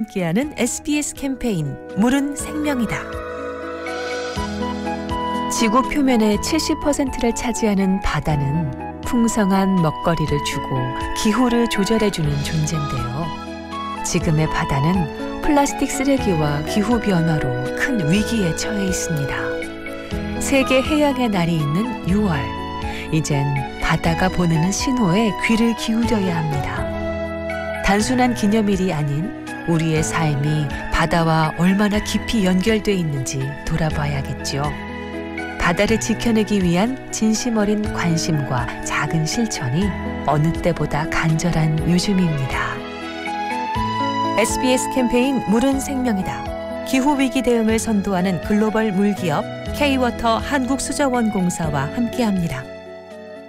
함께하는 SBS 캠페인 물은 생명이다. 지구 표면의 70%를 차지하는 바다는 풍성한 먹거리를 주고 기후를 조절해주는 존재인데요. 지금의 바다는 플라스틱 쓰레기와 기후변화로 큰 위기에 처해 있습니다. 세계 해양의 날이 있는 6월, 이젠 바다가 보내는 신호에 귀를 기울여야 합니다. 단순한 기념일이 아닌 우리의 삶이 바다와 얼마나 깊이 연결돼 있는지 돌아봐야겠죠. 바다를 지켜내기 위한 진심 어린 관심과 작은 실천이 어느 때보다 간절한 요즘입니다. SBS 캠페인 물은 생명이다. 기후위기 대응을 선도하는 글로벌 물기업 K-워터 한국수자원공사와 함께합니다.